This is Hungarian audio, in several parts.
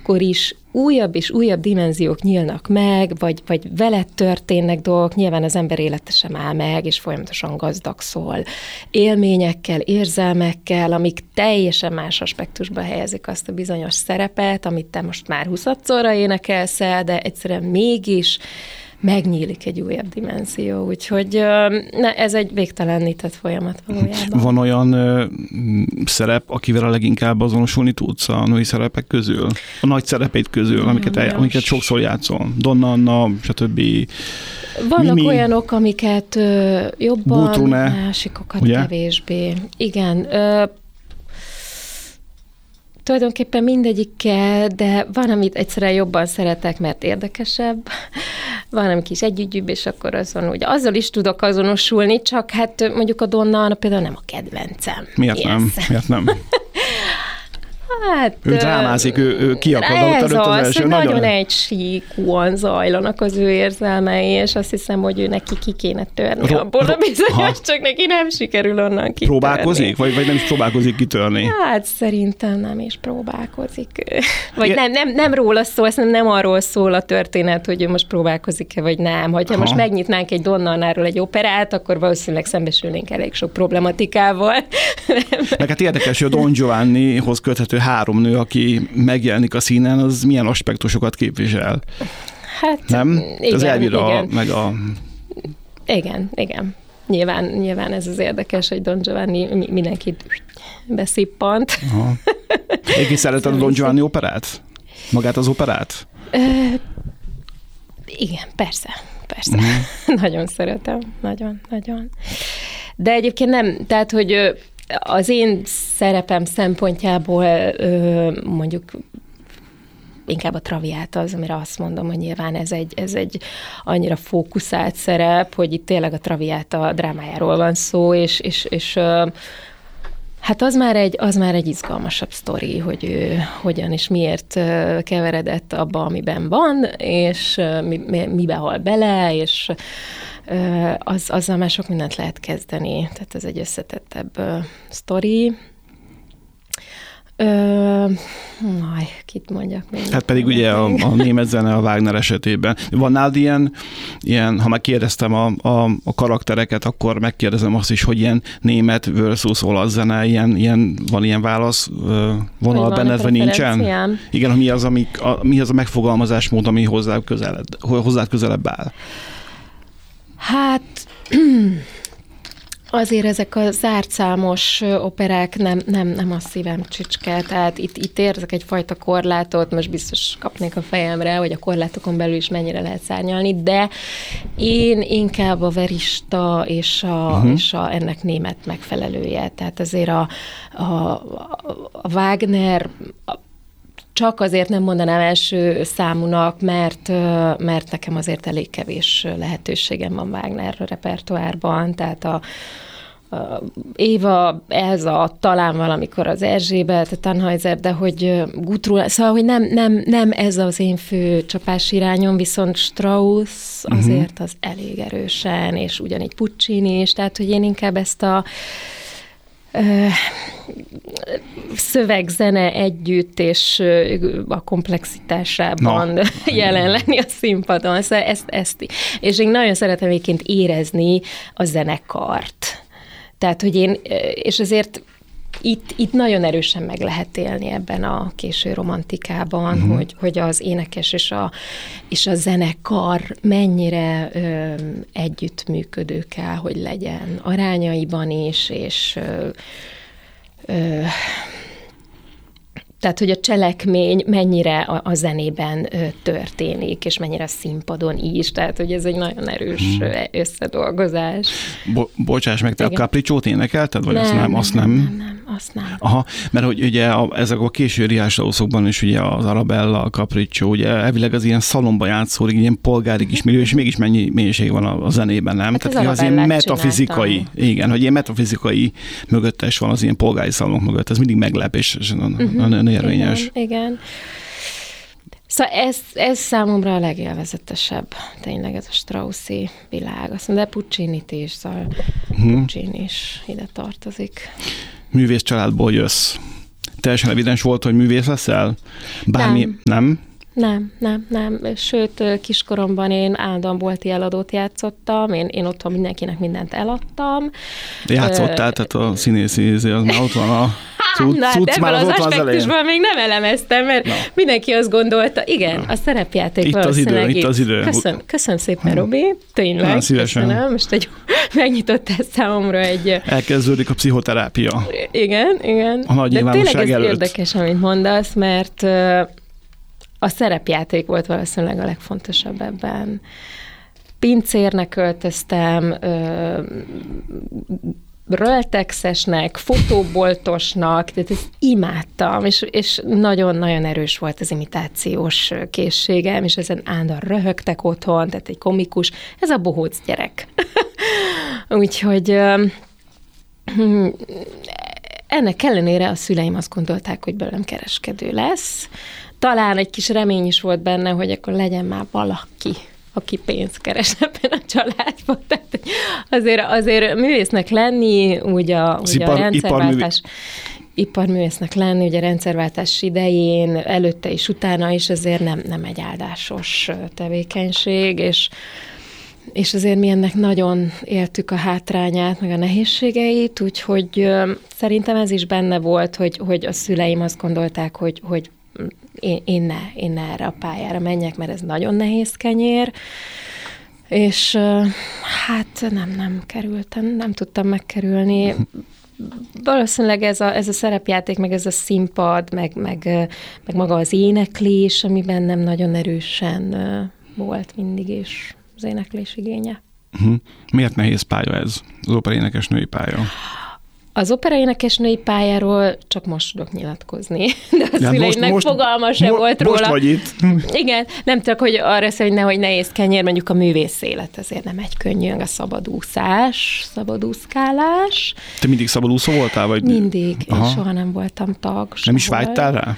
akkor is újabb és újabb dimenziók nyílnak meg, vagy veled történnek dolgok, nyilván az ember élete sem áll meg, és folyamatosan gazdagszol élményekkel, érzelmekkel, amik teljesen más aspektusba helyezik azt a bizonyos szerepet, amit te most már 20-szorra énekelsz el, de egyszerűen mégis megnyílik egy újabb dimenzió, úgyhogy ez egy végtelenített folyamat valójában. Van olyan szerep, akivel a leginkább azonosulni tudsz a női szerepek közül? A nagy szerepeit közül, amiket sokszor játszol? Donna Anna, stb. Vannak Mimi, olyanok, amiket jobban, Bútune, másikokat ugye? Kevésbé. Igen. Tulajdonképpen mindegyikkel, de van, amit egyszerűen jobban szeretek, mert érdekesebb, van, ami kis együgyűbb, és akkor azon úgy azzal is tudok azonosulni, csak hát mondjuk a Donna Anna például nem a kedvencem. Miért nem? Hát, ő drámázik, ő kiakad ez az első. Nagyon egysíkúan zajlanak az ő érzelmei, és azt hiszem, hogy ő neki ki kéne törni abból a bizonyos, csak neki nem sikerül onnan kitörni. Próbálkozik? Vagy nem is próbálkozik kitörni? Hát szerintem nem is próbálkozik. Vagy nem róla szól, nem arról szól a történet, hogy ő most próbálkozik-e, vagy nem. Hogyha most megnyitnánk egy Donna Annáról egy operát, akkor valószínűleg szembesülnénk elég sok problematikával. Meg hát érdekes, hogy a Don Giovannihoz köthető 3 nő, aki megjelenik a színen, az milyen aspektusokat képvisel? Hát nem? Igen, az Elvira, igen. meg a... Igen. Nyilván ez az érdekes, hogy Don Giovanni mindenkit beszippant. Én szereted a Don Giovanni operát? Magát az operát? Igen, persze. Nagyon szeretem, nagyon. De egyébként nem, tehát, hogy az én szerepem szempontjából mondjuk inkább a Traviata az, amire azt mondom, hogy nyilván ez egy annyira fókuszált szerep, hogy itt tényleg a Traviata drámájáról van szó, és hát az már egy izgalmasabb sztori, hogy ő hogyan és miért keveredett abba, amiben van, és mibe hal bele, és azzal már sok mindent lehet kezdeni. Tehát ez egy összetettebb sztori. Kit mondjak még? Hát pedig ugye a német zene a Wagner esetében. Van nálad ilyen, ha megkérdeztem a karaktereket, akkor megkérdezem azt is, hogy ilyen német versus olasz zene, van ilyen válasz vonal benned, vagy nincsen? Igen, mi az a megfogalmazásmód, ami hozzád közelebb áll? Hát azért ezek a zárt számos operák nem a szívem csücske, tehát itt érzek egyfajta korlátot, most biztos kapnék a fejemre, hogy a korlátokon belül is mennyire lehet szárnyalni, de én inkább a verista és a ennek német megfelelője, tehát azért a Wagner csak azért nem mondanám első számúnak, mert nekem azért elég kevés lehetőségem van Wagner repertoárban, tehát a Éva, Elza, talán valamikor az Erzsébet, a Tannhäuser, de hogy Gutrull, szóval, hogy nem ez az én fő csapásirányom, viszont Strauss azért az elég erősen, és ugyanígy Puccini is, tehát hogy én inkább ezt a szöveg-zene együtt, és a komplexitásában jelen lenni a színpadon. Szóval és én nagyon szeretem egyébként érezni a zenekart. Tehát, hogy és azért itt nagyon erősen meg lehet élni ebben a késő romantikában, hogy az énekes és a zenekar mennyire együttműködő kell, hogy legyen arányaiban is, és tehát, hogy a cselekmény mennyire a zenében történik, és mennyire a színpadon is, tehát, hogy ez egy nagyon erős összedolgozás. Bocsáss meg, te a Capricciót énekelted, vagy nem, azt nem? Azt nem. Aha, mert hogy ugye ezek a késő Riásauszokban is ugye az Arabella, a Capriccio, ugye elvileg az ilyen szalomba játszódik, ilyen polgári kis millió, és mégis mennyi mennyiség van a zenében, nem? Hát tehát az ilyen metafizikai, igen, hogy ilyen metafizikai mögöttes van az ilyen polgári szalonok mögött, ez mindig meglep, és nagyon érvényes. Igen. Szóval ez számomra a legélvezetesebb, tényleg ez a Straussi világ. Azt mondom, de Puccinit is, szóval Puccini is ide tartozik. Művész családból jössz. teljesen evidens volt, hogy művész leszel? Bármi, nem? Nem. Sőt, kiskoromban én állandóan bolti eladót játszottam, én otthon mindenkinek mindent eladtam. Játszottál, tehát a színészi az már ott van a cucc, már az aspektusban még nem elemeztem, mert mindenki azt gondolta, igen, a szerepjáték itt az idő. Köszönöm szépen, Robi, tényleg. Köszönöm. Most megnyitott számomra egy... Elkezdődik a pszichoterápia. Igen. A nagy nyilvánosság előtt. De tényleg ez érdekes, amit mondasz, mert a szerepjáték volt valószínűleg a legfontosabb ebben. Pincérnek költöztem, röltexesnek, fotóboltosnak, tehát ezt imádtam, és nagyon-nagyon erős volt az imitációs készségem, és ezen állandóan röhögtek otthon, tehát egy komikus, ez a bohóc gyerek. Úgyhogy ennek ellenére a szüleim azt gondolták, hogy belőlem kereskedő lesz. Talán egy kis remény is volt benne, hogy akkor legyen már valaki, aki pénzt keres ebben a családban. Tehát azért művésznek lenni, ugye a rendszerváltás, iparművésznek lenni, ugye a rendszerváltás idején, előtte és utána is azért nem egy áldásos tevékenység, és azért mi ennek nagyon éltük a hátrányát, meg a nehézségeit, úgyhogy szerintem ez is benne volt, hogy a szüleim azt gondolták, hogy én ne erre a pályára menjek, mert ez nagyon nehéz kenyér, és hát nem kerültem, nem tudtam megkerülni. Valószínűleg ez a szerepjáték, meg ez a színpad, meg maga az éneklés, ami bennem nagyon erősen volt mindig is, az éneklés igénye. Miért nehéz pálya ez, az operaénekesnői pálya? Az operaénekesnői pályáról csak most tudok nyilatkozni, de a szüleimnek fogalma sem volt róla. Most vagy itt. Igen, nem csak, hogy arra szól, hogy nehéz kenyér, mondjuk a művész élet azért nem egy könnyű, a szabadúszkálás. Te mindig szabadúszó voltál? Vagy? Mindig, én soha nem voltam tag. Nem is vágytál rá?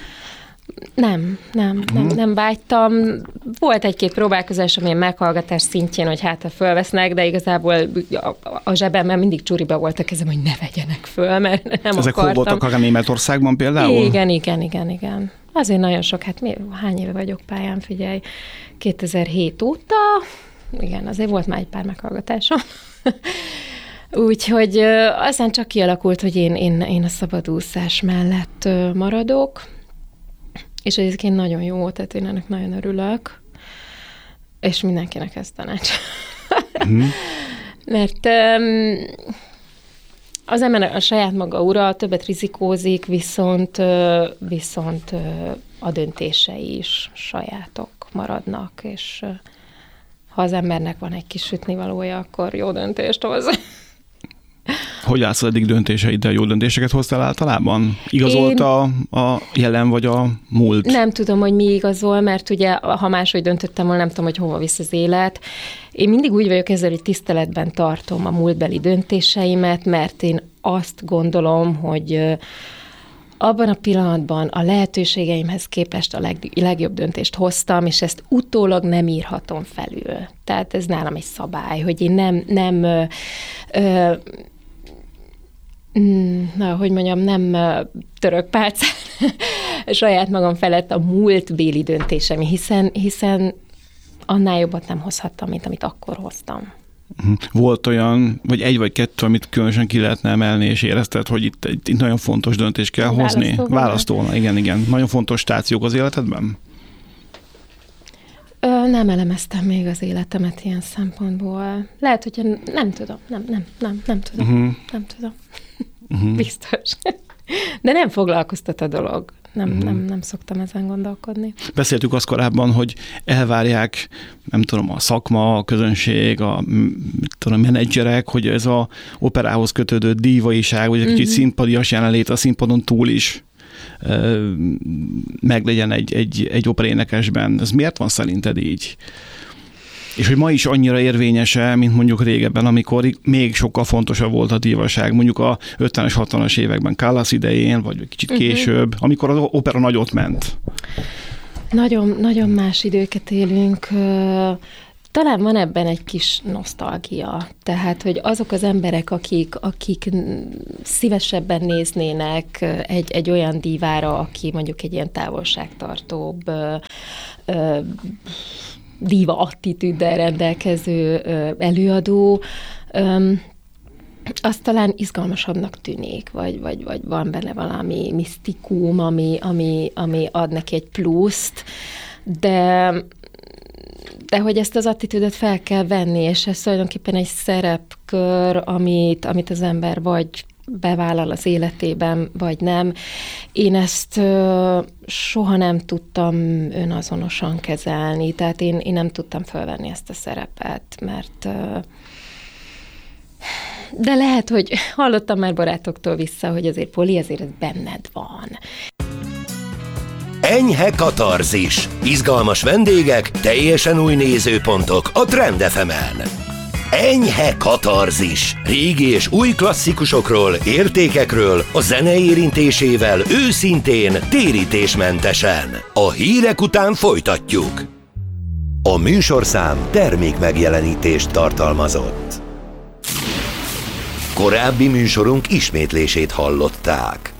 Nem vágytam. Volt egy-két próbálkozás, amilyen meghallgatás szintjén, hogy hát ha fölvesznek, de igazából a zsebemben mindig csuriba volt a kezem, hogy ne vegyenek föl, mert nem ezek akartam. hol voltak a Németországban például? Igen. Azért nagyon sok, hát hány éve vagyok pályán, figyelj, 2007 óta, igen, azért volt már egy pár meghallgatásom. Úgyhogy aztán csak kialakult, hogy én a szabadúszás mellett maradok, és egyébként nagyon jó, tehát én ennek nagyon örülök, és mindenkinek ez tanács. Mert az ember a saját maga ura, többet rizikózik, viszont a döntései is sajátok maradnak, és ha az embernek van egy kis sütnivalója, akkor jó döntést hoz. Hogy állsz eddig döntéseiddel? Jó döntéseket hoztál általában? Igazolt a jelen vagy a múlt? Nem tudom, hogy mi igazol, mert ugye, ha máshogy döntöttem volna, nem tudom, hogy hova visz az élet. Én mindig úgy vagyok ezzel, hogy tiszteletben tartom a múltbeli döntéseimet, mert én azt gondolom, hogy abban a pillanatban a lehetőségeimhez képest a legjobb döntést hoztam, és ezt utólag nem írhatom felül. Tehát ez nálam egy szabály, hogy én nem török pálcán saját magam felett a múltbéli döntésem, hiszen annál jobbat nem hozhattam, mint amit akkor hoztam. Volt olyan, vagy egy vagy kettő, amit különösen ki lehetne emelni, és érezted, hogy itt nagyon fontos döntést kell hozni? Választóna, igen. Nagyon fontos stációk az életedben? Nem elemeztem még az életemet ilyen szempontból. Lehet, hogy nem tudom. Nem tudom. Biztos. De nem foglalkoztat a dolog. Nem szoktam ezen gondolkodni. Beszéltük azt korábban, hogy elvárják, nem tudom, a szakma, a közönség, a menedzserek, hogy ez az operához kötődő dívaiság, vagy egy kicsit színpadias jelenlét a színpadon túl is meglegyen egy operaénekesben. Ez miért van szerinted így? És hogy ma is annyira érvényes-e, mint mondjuk régebben, amikor még sokkal fontosabb volt a dívaság, mondjuk a 50-es, 60-as években, Callas idején, vagy kicsit később, amikor az opera nagyot ment. Nagyon, nagyon más időket élünk. talán van ebben egy kis nosztalgia. Tehát, hogy azok az emberek, akik szívesebben néznének egy olyan dívára, aki mondjuk egy ilyen távolságtartóbb díva attitűddel rendelkező előadó, az talán izgalmasabbnak tűnik, vagy van benne valami misztikum, ami ad neki egy pluszt, de hogy ezt az attitűdöt fel kell venni, és ez tulajdonképpen egy szerepkör, amit az ember vagy bevállal az életében, vagy nem. Én ezt soha nem tudtam önazonosan kezelni, tehát én nem tudtam felvenni ezt a szerepet, mert de lehet, hogy hallottam már barátoktól vissza, hogy azért Poli, azért ez benned van. Enyhe katarzis. Izgalmas vendégek, teljesen új nézőpontok a Trend FM-en. Enyhe katarzis. Régi és új klasszikusokról, értékekről, a zene érintésével őszintén, térítésmentesen. A hírek után folytatjuk. A műsorszám termékmegjelenítést tartalmazott. Korábbi műsorunk ismétlését hallották.